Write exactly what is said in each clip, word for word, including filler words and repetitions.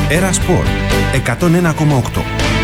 Έρα Σπορ εκατόν ένα κόμμα οκτώ.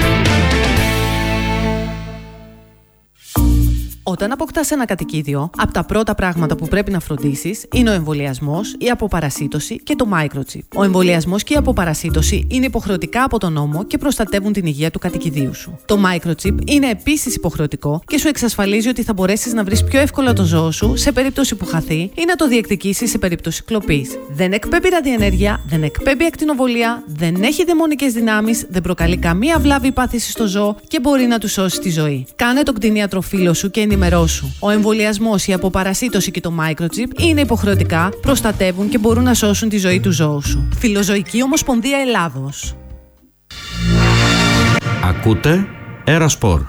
Όταν αποκτάς ένα κατοικίδιο, από τα πρώτα πράγματα που πρέπει να φροντίσεις είναι ο εμβολιασμός, η αποπαρασίτωση και το microchip. Ο εμβολιασμός και η αποπαρασίτωση είναι υποχρεωτικά από τον νόμο και προστατεύουν την υγεία του κατοικιδίου σου. Το microchip είναι επίσης υποχρεωτικό και σου εξασφαλίζει ότι θα μπορέσεις να βρεις πιο εύκολα το ζώο σου σε περίπτωση που χαθεί ή να το διεκδικήσεις σε περίπτωση κλοπής. Δεν εκπέμπει ραδιενέργεια, δεν εκπέμπει ακτινοβολία, δεν έχει δαιμονικές δυνάμεις, δεν προκαλεί καμία βλάβη ή πάθηση στο ζώο και μπορεί να του σώσει τη ζωή. Κάνε τον κτηνίατρο φίλο σου και ενημερώσου. Ο εμβολιασμός, η αποπαρασίτωση και το microchip είναι υποχρεωτικά, προστατεύουν και μπορούν να σώσουν τη ζωή του ζώου σου. Φιλοζωική Ομοσπονδία Ελλάδος. Ακούτε Έρα Σπορ.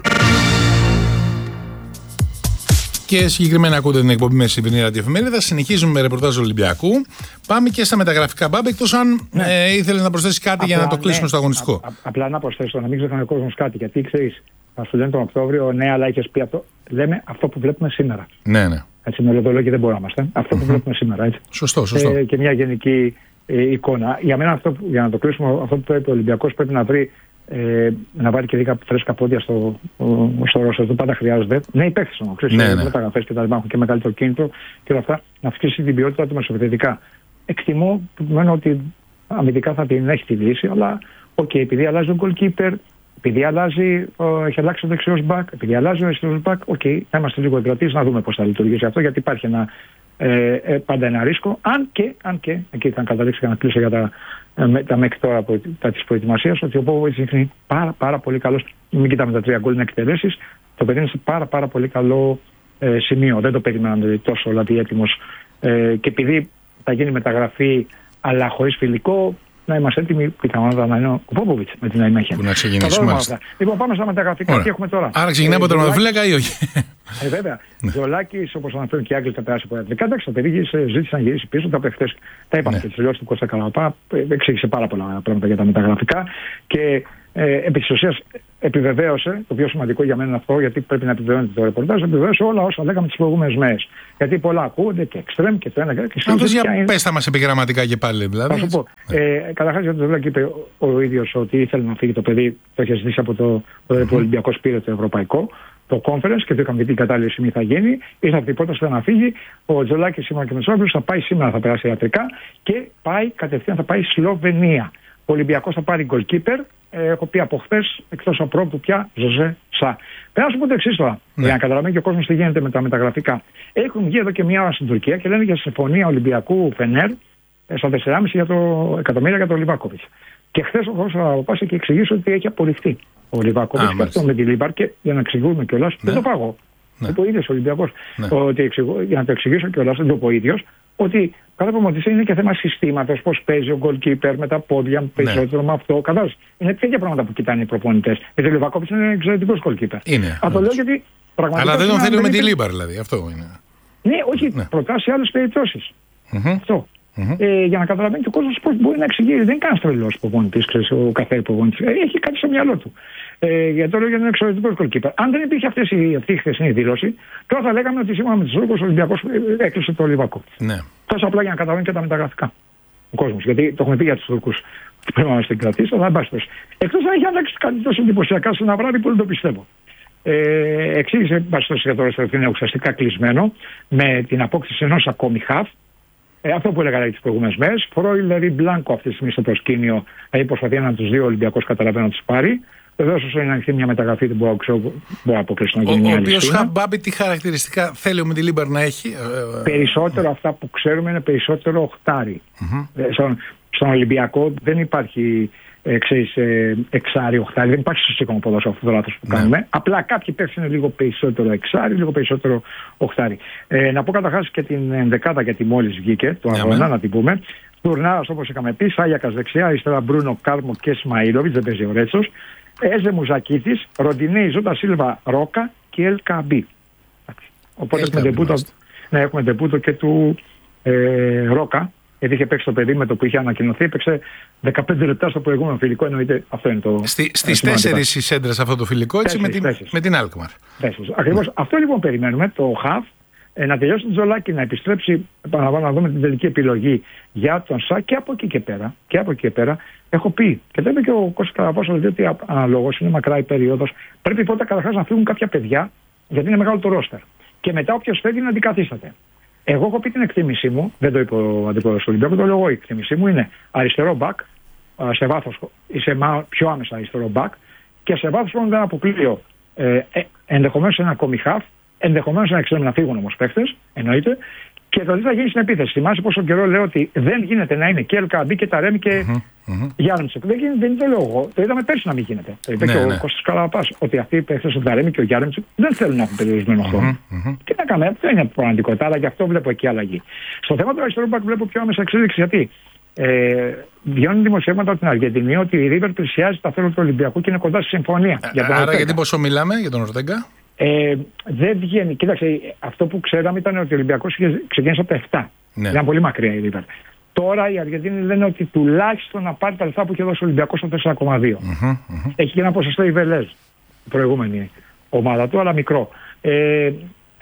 Και συγκεκριμένα ακούτε την εκπομπή με σημερινή ραδιοεφημερίδα. Συνεχίζουμε με ρεπορτάζ Ολυμπιακού. Πάμε και στα μεταγραφικά. Μπάμπη, εκτός αν ναι. ε, ήθελε να προσθέσει κάτι απλά, για να το κλείσουμε ναι, στο αγωνιστικό. Α, α, απλά να προσθέσω, να μην ξεχνάει ο κόσμος κάτι. Γιατί ξέρει, θα σου λένε τον Οκτώβριο, ναι, αλλά έχεις πει αυτό. Λέμε αυτό που βλέπουμε σήμερα. Ναι, ναι. Έτσι, με λεπτολόγια δεν μπορούμε να είμαστε. Αυτό που mm-hmm. βλέπουμε σήμερα. Έτσι. Σωστό, σωστό. Ε, και μια γενική ε, εικόνα. Για μένα, αυτό, για να το κλείσουμε, αυτό που πρέπει ο Ολυμπιακός πρέπει να βρει. Ε, να βάλει και λίγα φρέσκα πόδια στο, στο ρόστερ του. Πάντα χρειάζονται. Ναι, υπέχθη όμω. Ξέρει, ναι, ναι. μεταγραφές και τα λοιπά έχουν και μεγαλύτερο κίνητρο και όλα αυτά. Να αυξήσει την ποιότητα του μεσοπαιδευτικά. Εκτιμώ ότι αμυντικά θα την έχει τη λύση, αλλά οκ, okay, επειδή αλλάζει ο goalkeeper, επειδή αλλάζει, ο, έχει αλλάξει ο δεξιός back, επειδή αλλάζει ο αριστερός back, οκ, okay, θα είμαστε λίγο εγκρατείς να δούμε πώς θα λειτουργήσει αυτό, γιατί υπάρχει ένα, ε, ε, πάντα ένα ρίσκο. Αν και, αν και, εκεί θα καταλήξω και να κλείσω για τα. Με, τα μέχρι τώρα τη προετοιμασία, ότι ο Πόποβιτς είναι πάρα, πάρα πολύ καλό. Μην κοιτάμε τα τρία γκολ να εκτελέσει. Το παιδί είναι σε πάρα, πάρα πολύ καλό ε, σημείο. Δεν το περίμεναν τόσο δηλαδή έτοιμο. Ε, και επειδή θα γίνει μεταγραφή, αλλά χωρίς φιλικό, να είμαστε έτοιμοι πιθανότατα να είναι ο Πόποβιτς με την Αϊμέχεν. Που να ξεκινήσουμε. Λοιπόν, πάμε στα μεταγραφικά. Τι έχουμε τώρα. Άρα ξεκινάμε από τον τερματοφύλακα ή όχι. Ε, βέβαια. Ζολάκης, όπως αναφέρουν και οι Άγγλοι, θα περάσει από ιατρικά. Εντάξει, το παιδί ζήτησε να γυρίσει πίσω. Τα χθες τα είπαμε και τις δηλώσεις του Κώστα Καραπά. Εξήγησε πάρα πολλά πράγματα για τα μεταγραφικά. Και ε, επί της ουσίας επιβεβαίωσε, το πιο σημαντικό για μένα είναι αυτό, γιατί πρέπει να επιβεβαιώνεται το ρεπορτάζ, επιβεβαίωσε όλα όσα λέγαμε τις προηγούμενες μέρες. Γιατί πολλά ακούγονται και εξτρέμ και το ένα και το άλλο. Για πες τα μας επιγραμματικά και πάλι, δηλαδή. Θα σου πω. Ε, Καταρχάς για το Ζολάκη είπε ο, ο ίδιος ότι ήθελε να φύγει το παιδί, το είχε ζητήσει από το, το mm-hmm. Ολυμπιακό πήρε το Ευρωπαϊκό. Το conference και το είχαμε την κατάλληλη στιγμή θα γίνει. Ήρθε αυτή η πρόταση να φύγει. Ο Τζολάκης σήμερα και Μεσόγειος θα πάει σήμερα, θα περάσει ιατρικά και πάει κατευθείαν, θα πάει Σλοβενία. Ο Ολυμπιακός θα πάρει goalkeeper. Ε, έχω πει από χθες, εκτός απρόπτου πια, Ζωζέ Σα. Πρέπει να σου πω το εξής τώρα, ναι. για να καταλαβαίνει και ο κόσμος τι γίνεται με τα μεταγραφικά. Έχουν βγει εδώ και μια ώρα στην Τουρκία και λένε για συμφωνία Ολυμπιακού Φενέρ στα τέσσερα κόμμα πέντε εκατομμύρια για τον Λιβάκοβιτς. Και χθες ο Χώσος θα πάσε και εξηγήσει ότι έχει απορριφθεί ο Λιβάκοβιτς και αυτό με τη Λίμπαρ και για να εξηγούμε κιόλας, ναι. δεν το πάω. Ναι. Δεν το ίδιος ο Ολυμπιακός. Ναι. Ότι εξηγώ, για να το εξηγήσω κιόλας, δεν το πω ίδιος, ότι cada προπονητής είναι και θέμα συστήματος, πώς παίζει ο goalkeeper με τα πόδια, περισσότερο ναι. με αυτό. Κατάλαβες. Είναι τέτοια πράγματα που κοιτάνε οι προπονητές. Γιατί ο Λιβάκοβιτς είναι εξαιρετικός goalkeeper. Είναι. Αυτό λέω γιατί πραγματικά. Αλλά δεν τον θέλει με τη Λίμπαρ, δηλαδή. Αυτό είναι. Ναι, όχι, ναι. προτάσει άλλες περιπτώσεις. Mm-hmm. Αυτό. Mm-hmm. Ε, για να καταλαβαίνει και ο κόσμος πώς μπορεί να εξηγήσει. Δεν είναι κανένα τρελός προπονητής, ξέρεις, ο καθένα προπονητής. Ε, έχει κάτι στο μυαλό του. Ε, γιατί το λέω γιατί είναι εξαιρετικός goalkeeper. Αν δεν υπήρχε αυτή, αυτή η χθεσινή δήλωση, τώρα θα λέγαμε ότι σήμερα με τους Τούρκους ο Ολυμπιακός έκλεισε το Λιβάκοβιτς. Ναι. Τόσο απλά για να καταλαβαίνει και τα μεταγραφικά. Ο κόσμος. Γιατί το έχουμε πει για τους Τούρκους πρέπει να την κρατήσει, αλλά εν πάση περιπτώσει. Εκτός αν έχει αλλάξει κάτι τόσο εντυπωσιακά σε ένα βράδυ που δεν το πιστεύω. Ε, εξήγησε εν πάση περιπτώσει για το ρεστορ ότι είναι ουσιαστικά κλεισμένο με την απόκτηση ενός ακόμη χαφ. Ε, αυτό που έλεγα τις προηγούμενες μέρες. Φρόιλερ ή Μπλάνκο αυτή τη στιγμή στο προσκήνιο, δηλαδή προσπαθεί έναν από τους δύο Ολυμπιακούς καταλαβαίνω να τους πάρει. Βεβαίως όσο είναι ανοιχτή μια μεταγραφή δεν μπορώ να αποκλείσω να γίνει μια λύση. Ο οποίος Χαμπάμπη τι χαρακτηριστικά θέλει ο Μεντιλίμπαρ να έχει? Περισσότερο mm. αυτά που ξέρουμε είναι περισσότερο οχτάρι. Mm-hmm. Ε, στον, στον Ολυμπιακό δεν υπάρχει ε, ξέρεις, ε, εξάρι, οχτάρι, δεν υπάρχει στο σύγχρονο ποδόσφαιρο αυτό το λάθος που κάνουμε. Ναι. Απλά κάποιοι παίξουν λίγο περισσότερο εξάρι, λίγο περισσότερο οχτάρι. Ε, να πω καταρχάς και την ενδεκάδα γιατί μόλις βγήκε, το αγώνα, να την πούμε. Τουρνάρας όπως είχαμε πει, Σάγιακας δεξιά, αριστερά Μπρούνο, Κάρμο και Σμαΐλοβιτς, δεν παίζει ο Ρέτσος. Έζε Μουζακίδης, Ροντινέη, Ζώτα Σίλβα, Ρόκα και Ελ Καμπί. Οπότε έχουμε ντεπούτο, ναι, έχουμε ντεπούτο και του ε, Ρόκα. Γιατί είχε παίξει το παιδί με το που είχε ανακοινωθεί, έπαιξε δεκαπέντε λεπτά στο προηγούμενο φιλικό. Εννοείται αυτό είναι το. Στη, στις τέσσερις οι σέντρες αυτό το φιλικό, έτσι, τέσσερις, με, την, με την Αλκμαρ. Ακριβώς. Mm. Αυτό λοιπόν περιμένουμε, το χαφ, Ε, να τελειώσει τον Τζολάκη, να επιστρέψει, επαναλαμβάνω, να δούμε την τελική επιλογή για τον ΣΑ και από εκεί και πέρα. Και από εκεί και πέρα έχω πει, και το είπε και ο Κώστας Καραπάσος, διότι αναλόγως είναι μακρά η περίοδος, πρέπει πρώτα καταρχάς να φύγουν κάποια παιδιά, γιατί είναι μεγάλο το ρόστερ. Και μετά όποιος φεύγει να αντικαθίσταται. Εγώ έχω πει την εκτίμησή μου, δεν το είπε ο αντιπρόεδρος του Ολυμπιακού, το λέω εγώ. Η εκτίμησή μου είναι αριστερό μπακ, σε βάθος ή σε πιο άμεσα αριστερό μπακ, και σε βάθος δεν αποκλείω ε, ε, ενδεχομένως ένα ακόμη χαφ, ενδεχομένως ένα εξτρέμ να φύγουν όμως παίχτες, εννοείται, και το τι θα γίνει στην επίθεση. Θυμάσαι πόσο καιρό λέω ότι δεν γίνεται να είναι και Ελκαμπή και Ταρέμι και Mm-hmm, mm-hmm. Γιάννητσεκ. Δεν, δεν το λέω εγώ. Το είδαμε πέρσι να μην γίνεται. Το είπε ναι, και ναι. ο Κώστας Καραπάς ότι αυτοί οι παίχτες, ο Ταρέμι και ο Γιάννητσεκ, δεν θέλουν να έχουν περιορισμένο χρόνο. Mm-hmm, mm-hmm. Τι να κάνουμε, αυτό είναι πραγματικότητα, αλλά γι' αυτό βλέπω εκεί αλλαγή. Στο θέμα του αριστερού μπακ βλέπω πιο άμεσα εξέλιξη, γιατί ε, βγαίνουν δημοσιεύματα από την Αργεντινή ότι η River πλησιάζει τα θέλω του Ολυμπιακού και είναι κοντά στη συμφωνία. Ε, για τον άρα, γιατί πόσο μιλάμε για τον Ορτέγκα? Ε, δεν βγαίνει. Κοίταξε, αυτό που ξέραμε ήταν ότι ο Ολυμπιακός ξεκίνησε από τα επτά. Ναι. Ήταν πολύ μακριά η River. Τώρα οι Αργεντίνοι λένε ότι τουλάχιστον να πάρει τα λεφτά που είχε δώσει ο Ολυμπιακός στο τέσσερα κόμμα δύο. Mm-hmm, mm-hmm. Έχει και ένα ποσοστό η Βελέζ, η προηγούμενη ομάδα του, αλλά μικρό. Ε,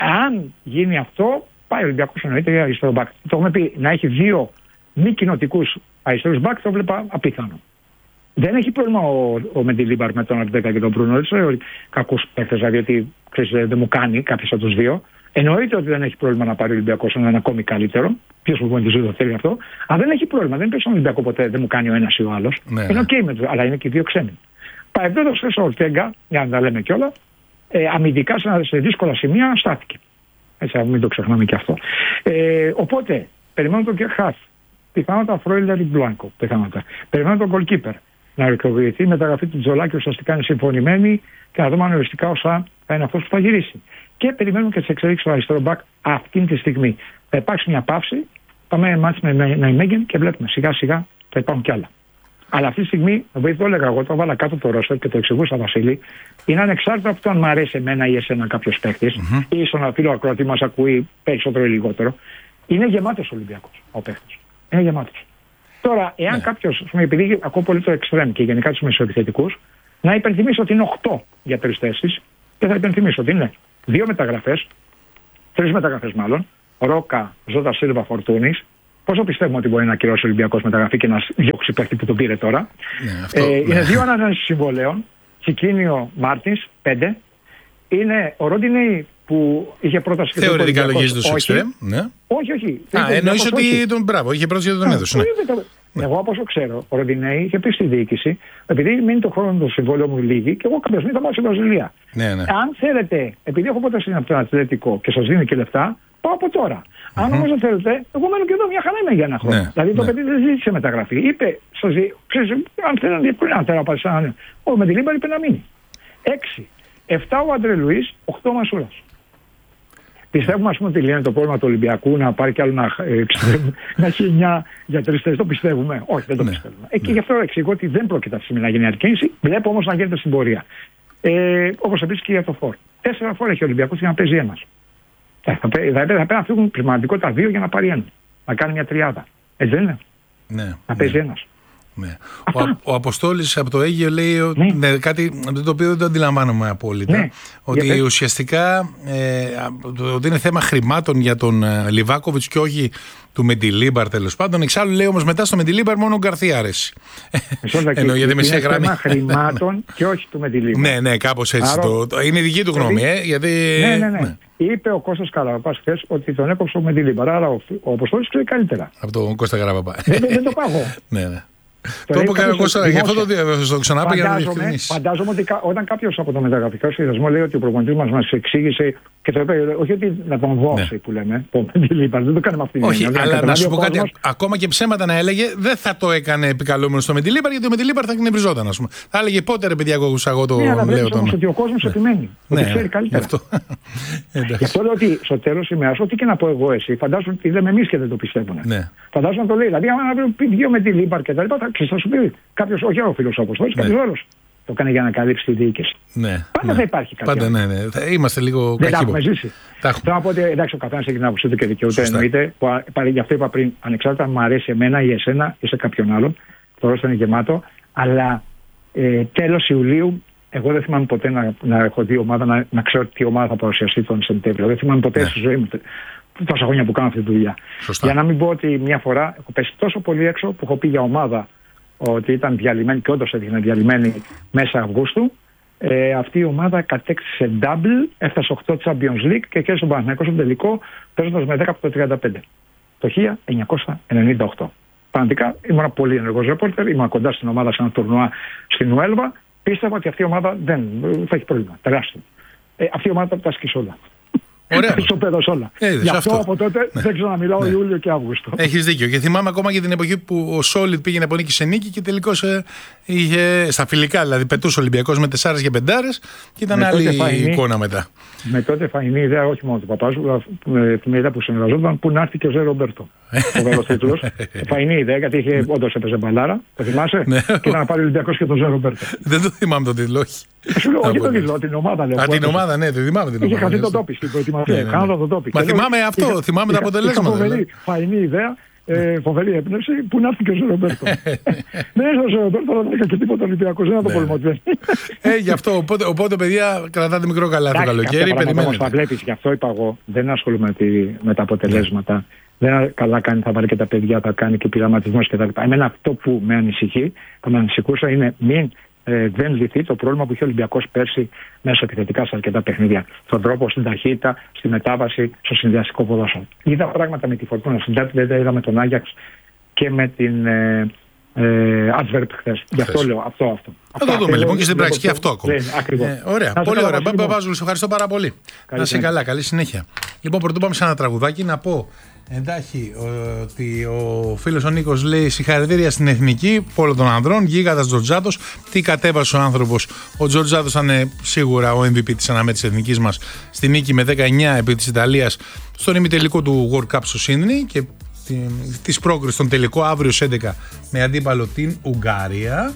αν γίνει αυτό, πάει ο Ολυμπιακός εννοείται για αριστερό μπακ. Το έχουμε πει, να έχει δύο μη κοινοτικούς αριστερούς μπακ, το βλέπα απίθανο. Δεν έχει πρόβλημα ο, ο Μεντιλίμπαρ με τον Αρτέκα και τον Μπρούνο. Δεν ξέρω κακούς παίκτες, δηλαδή ότι ξέρεις, δεν μου κάνει κάποιος από τους δύο. Εννοείται ότι δεν έχει πρόβλημα να πάρει ο Ολυμπιακός έναν ακόμη καλύτερο. Ποιος που μπορεί να το θέλει αυτό. Αλλά δεν έχει πρόβλημα. Δεν παίζει στον Ολυμπιακό ποτέ. Δεν μου κάνει ο ένας ή ο άλλος. Ναι, είναι οκ okay με το, αλλά είναι και οι δύο ξένοι. Παρεπτόντως θες ο Ορτέγκα, για να τα λέμε κιόλα, ε, αμυντικά σε δύσκολα σημεία στάθηκε. Έτσι, μην το ξεχνάμε και αυτό. Ε, οπότε, περιμένω τον Κερχάθ. Πιθανότατα Φρόιλερ ή Μπλάνκο. Πιθανότατα. Περιμένω τον goalkeeper να ολοκληρωθεί. Η μεταγραφή του Τζολάκη ουσιαστικά είναι συμφωνημένη και να δούμε αν οριστικά ο Σα θα είναι αυτός που θα γυρίσει. Και περιμένουμε και τις εξελίξεις στο αριστερό μπακ αυτή τη στιγμή. Θα υπάρξει μια παύση, πάμε μάτς με Ναϊμέγεν και βλέπουμε σιγά σιγά θα υπάρχουν κι άλλα. Αλλά αυτή τη στιγμή, το έλεγα εγώ, το βάλα κάτω το ρόστερ και το εξηγούσα Βασίλη, είναι ανεξάρτητα από το αν μ' αρέσει εμένα ή εσένα κάποιος παίκτης, mm-hmm. ή στον φίλο ακροατή μας ακούει περισσότερο ή λιγότερο. Είναι γεμάτος ο Ολυμπιακός ο παίκτης. Είναι γεμάτος. Τώρα, εάν ναι. κάποιος, επειδή ακούω πολύ το εξτρέμ και γενικά τους μεσοεπιθετικούς, να υπενθυμίσω ότι είναι οκτώ για τρεις θέσεις και θα υπενθυμίσω ότι είναι δύο μεταγραφές, τρεις μεταγραφές μάλλον, Ρόκα, Ζώτα Σίλβα, Φορτούνης. Πόσο πιστεύουμε ότι μπορεί να ακυρώσει ο Ολυμπιακός μεταγραφή και να διώξει παίκτη που τον πήρε τώρα. Ναι, αυτό, ε, ναι. Είναι δύο ανανέωσεις συμβολέων, Τσικίνιο Μάρτινς, πέντε. Είναι ο Ρόντινεϊ που είχε πρόταση και θεωρητικά λογίζεται το εξτρέμ. Ναι. Όχι, όχι. Α, εννοείς ότι τον μπράβο, είχε πρόταση για τον έδωσε. Ναι. Ναι. Εγώ από όσο ξέρω, ο Ροντινέη είχε πει στη διοίκηση, επειδή μείνει το χρόνο του συμβόλαιο μου λίγη και εγώ κάποια στιγμή θα πάω στη Βραζιλία. Ναι, ναι. Αν θέλετε, επειδή έχω πρόταση από τον Ατλέτικο και σας δίνει και λεφτά, πάω από τώρα. Mm-hmm. Αν όμως δεν θέλετε, εγώ μένω και εδώ μια χαρά είμαι για ένα χρόνο. Ναι, δηλαδή το ναι. παιδί δεν ζήτησε μεταγραφή. Είπε, σας δει, ξέρεις, αν θέλετε να θέλω να πάρει σαν. Ο Μεντιλίμπαρ είπε να μείνει. Έξι. Εφτά ο Αντρέ Λουίς, οχτώ Μασούρας. Πιστεύουμε, ας πούμε, ότι λύνεται το πρόβλημα του Ολυμπιακού να πάρει κι άλλο να, ε, να έχει εννιά για τρεις θέσεις. Το πιστεύουμε. Όχι, δεν το ναι. πιστεύουμε. Ε, και ναι. γι' αυτό εξηγώ ότι δεν πρόκειται αυτή τη στιγμή να γίνει αρκίνηση. Βλέπω όμως να γίνεται στην πορεία. Ε, όπως επίσης και για το φόρ. Τέσσερα φόρ έχει ο Ολυμπιακός για να παίζει ένας. Θα, θα, θα, θα πρέπει να φύγουν πραγματικότητα δύο για να πάρει ένα. Να κάνει μια τριάδα. Έτσι δεν είναι. Ναι. Να παίζει ναι. ένας. Ναι. Ο, ο Αποστόλης από το Αίγυο λέει ναι. Ναι, κάτι το οποίο δεν το αντιλαμβάνομαι απόλυτα. Ναι. Ότι γιατί... ουσιαστικά ε, ότι είναι θέμα χρημάτων για τον ε, Λιβάκοβιτς και όχι του Μεντιλίμπαρ τέλος πάντων. Εξάλλου λέει όμως μετά στο Μεντιλίμπαρ μόνο ο Γκαρθία αρέσει. Εννοώ γιατί με είναι θέμα χρημάτων και όχι του Μεντιλίμπαρ. Ναι, ναι, κάπως έτσι. Άρα... Το, το, είναι η δική του γνώμη. Ε, γιατί... ναι, ναι, ναι, ναι. Είπε ο Κώστας Καραπαπάς χθες ότι τον έκοψε ο Μεντιλίμπαρ. Άρα ο, ο Αποστόλης ξέρει καλύτερα. Από τον Κώστα Καραπαπά. Δεν, δεν το πάω. Ναι, ναι. Το είπε ο Κώστα, γι' αυτό το ξανάπα για να το διευκρινίσει. Φαντάζομαι ότι όταν κάποιος από το μεταγραφικό σχεδιασμό λέει ότι ο προπονητής μας μας εξήγησε και το είπε, όχι ότι να τον δώσει που λέμε, δεν το κάνουμε αυτή την όχι, αλλά να σου πω κάτι, ακόμα και ψέματα να έλεγε, δεν θα το έκανε επικαλούμενο στο Μεντιλίμπαρ, γιατί ο Μεντιλίμπαρ θα εκνευριζόταν, ας πούμε. Θα έλεγε πότε ρε παιδιά, εγώ εγώ το λέω. Ναι, αλλά ότι ο κόσμος επιμένει, ότι ξέρει καλύτερα. Γι' αυτό λέω ότι στο τέλος ημέρας, ό,τι και να πω εγώ εσύ, φαντάζομαι ότι λέμε εμείς και δεν το πιστεύουν. Φαντάζομαι να το λέει. Δηλαδή, αν πει δύο Μεντιλίμπαρ και τα λοιπά, θα σου πει κάποιος, όχι ο φίλος Αποστόλης, κάποιος άλλος. Το κάνει για να καλύψει τη διοίκηση. Ναι, πάντα ναι. θα υπάρχει κάτι. Πάντα, ναι, ναι. Θα είμαστε λίγο δεν καχύποπτοι. Δεν τα έχουμε ζήσει. Θέλω να πω ότι εντάξει, ο καθένας έχει την άποψή του και δικαιούται, εννοείται. Που, γι' αυτό είπα πριν, ανεξάρτητα αν μου αρέσει εμένα ή εσένα ή σε κάποιον άλλον, το ρόστερ είναι γεμάτο. Αλλά ε, τέλος Ιουλίου Εγώ δεν θυμάμαι ποτέ να, να έχω δει ομάδα, να, να ξέρω τι ομάδα θα παρουσιαστεί τον Σεπτέμβριο. Δεν θυμάμαι ποτέ ναι. στη ζωή μου τόσα χρόνια που κάνω αυτή τη δουλειά. Σωστά. Για να μην πω ότι μια φορά έχω πέσει τόσο πολύ έξω που έχω πει για ομάδα ότι ήταν διαλυμένη και όντως έδειχνε διαλυμένη μέσα Αυγούστου. Ε, αυτή η ομάδα κατέκτησε double, έφτασε οκτώ Champions League και κέρδισε τον Παναθηναϊκό στο τελικό παίζοντας με δέκα από το τριάντα πέντε. Το χίλια εννιακόσια ενενήντα οκτώ. Πραγματικά ήμουν πολύ ενεργός ρεπόρτερ, ήμουν κοντά στην ομάδα σε ένα τουρνουά στην Ουέλβα. Πίστευα ότι αυτή η ομάδα δεν θα έχει πρόβλημα. Τεράστιο. Ε, αυτή η ομάδα τα σκίσει όλα. Ωραία. όλα. Ε, Γι' αυτό, αυτό από τότε ναι. δεν ξαναμιλάω ναι. Ιούλιο και Αύγουστο. Έχεις δίκιο. Και θυμάμαι ακόμα και την εποχή που ο Σόλιτ πήγαινε από νίκη σε νίκη και τελικώς ε, είχε στα φιλικά, δηλαδή πετούσε ο Ολυμπιακός με τεσσάρες και πεντάρες και ήταν με άλλη φαϊνή, εικόνα μετά. Με τότε φαϊνή ιδέα, όχι μόνο του παπάζου, με την ιδέα που συνεργαζόταν, που να έρθει και ο Ζε Ρομπέρτο. Ο μεγάλος τίτλος. Φαϊνή ιδέα, γιατί είχε όντως έπαιζε μπαλάρα. Το θυμάσαι? Και ήταν να πάρει ο Ολυμπιακός και τον Ζε Ρομπέρτο. Δεν το θυμάμαι τον τίτλο, όχι. Όχι τον τίτλο, την ομάδα λέω. Α, την ομάδα, ναι, το θυμάμαι την ομάδα. Είχε χαθεί το τόπι στην προετοιμασία. Κάνοντα το τόπι. Μα θυμάμαι αυτό, θυμάμαι τα αποτελέσματα. Φοβερή φαϊνή ιδέα. Ε, φοβερή έμπνευση που να έρθει και ο Ζε Ρομπέρτο. Δεν είναι ο Ζε Ρομπέρτο, αλλά δεν είχα και τίποτα Ολυμπιακό. Δεν θα το πολεμοτζένει. Ε, γι' αυτό. Οπότε, οπότε παιδιά, κρατάτε μικρό καλά το καλοκαίρι. Περιμένετε. Θα βλέπει, γι' αυτό είπα εγώ, δεν ασχολούμαι με τα αποτελέσματα. Δεν καλά κάνει, θα βάλει και τα παιδιά, θα κάνει και πειραματισμό κτλ. Εμένα αυτό που με ανησυχεί, θα με ανησυχούσα είναι μην ε, δεν λυθεί το πρόβλημα που είχε ο Ολυμπιακός πέρσι μέσα επιθετικά σε αρκετά παιχνίδια. Στον τρόπο, στην ταχύτητα, στη μετάβαση, στο συνδυαστικό ποδόσφαιρο. Είδα πράγματα με τη Φορτούνα, στην Τάρτη δεν τα είδα με τον Άγιαξ και με την ε, ε, Adverb χθες. Γι' αυτό λέω αυτό. αυτό. Θα το δούμε λοιπόν και στην πράξη και αυτό ακόμα. Ε, ωραία, πολύ ωραία. Παπάζουλου, σε ευχαριστώ πάρα πολύ. Καλή να είσαι καλά, καλή συνέχεια. Λοιπόν, πρωτού πάμε σε ένα τραγουδάκι, να πω εντάχει ότι ο φίλος ο Νίκος λέει συγχαρητήρια στην Εθνική όλων των ανδρών, γίγαντας Τζορτζάτος. Τι κατέβασε ο άνθρωπος. Ο Τζορτζάτος ήταν σίγουρα ο εμ βι πι της αναμέτρησης εθνικής μας στη νίκη με δεκαεννιά επί της Ιταλίας στον ημιτελικό του World Cup στο Σίδνεϊ και της πρόκρισης στον τελικό αύριο στις έντεκα με αντίπαλο την Ουγγάρια.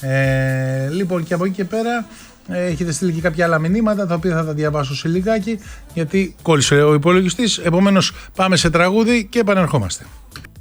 Ε, λοιπόν, και από εκεί και πέρα έχετε στείλει και κάποια άλλα μηνύματα τα οποία θα τα διαβάσω σε λιγάκι γιατί κόλλησε ο υπολογιστής. Επομένως πάμε σε τραγούδι και επανερχόμαστε.